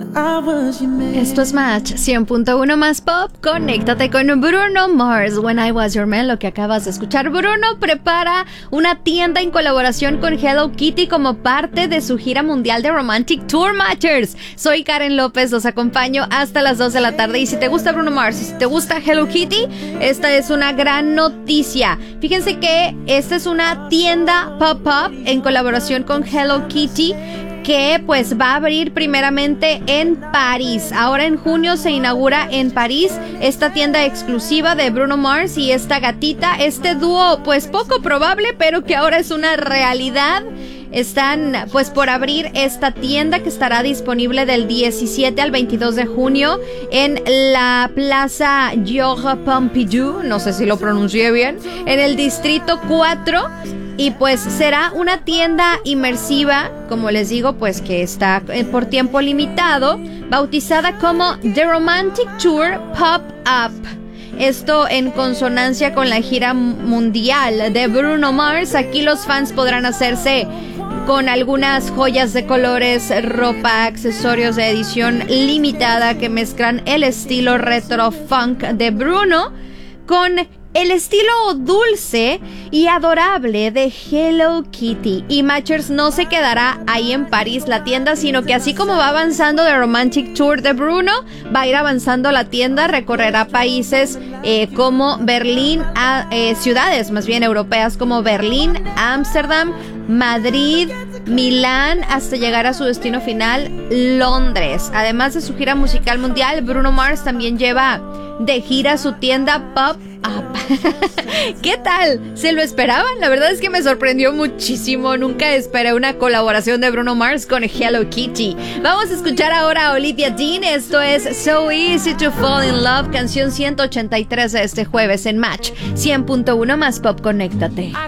Esto es Match 100.1 más pop. Conéctate con Bruno Mars, When I Was Your Man. Lo que acabas de escuchar. Bruno prepara una tienda en colaboración con Hello Kitty como parte de su gira mundial de Romantic Tour Matchers. Soy Karen López, los acompaño hasta las 2 de la tarde. Y si te gusta Bruno Mars y si te gusta Hello Kitty, esta es una gran noticia. Fíjense que esta es una tienda pop-up en colaboración con Hello Kitty, que pues va a abrir primeramente en París. Ahora en junio se inaugura en París esta tienda exclusiva de Bruno Mars y esta gatita, este dúo pues poco probable, pero que ahora es una realidad. Están pues por abrir esta tienda que estará disponible del 17 al 22 de junio en la Plaza Georges Pompidou, no sé si lo pronuncié bien, en el Distrito 4. Y pues será una tienda inmersiva, como les digo, pues que está por tiempo limitado, bautizada como The Romantic Tour Pop-Up. Esto en consonancia con la gira mundial de Bruno Mars. Aquí los fans podrán hacerse con algunas joyas de colores, ropa, accesorios de edición limitada que mezclan el estilo retro funk de Bruno con el estilo dulce y adorable de Hello Kitty. Y Matchers no se quedará ahí en París la tienda, sino que así como va avanzando The Romantic Tour de Bruno, va a ir avanzando la tienda, recorrerá países como Berlín, ciudades más bien europeas como Berlín, Ámsterdam, Madrid, Milán, hasta llegar a su destino final, Londres. Además de su gira musical mundial, Bruno Mars también lleva de gira su tienda Pop-Up. ¿Qué tal? ¿Se lo esperaban? La verdad es que me sorprendió muchísimo. Nunca esperé una colaboración de Bruno Mars con Hello Kitty. Vamos a escuchar ahora a Olivia Dean. Esto es So Easy to Fall in Love, canción 183 de este jueves en Match 100.1 más pop. Conéctate. I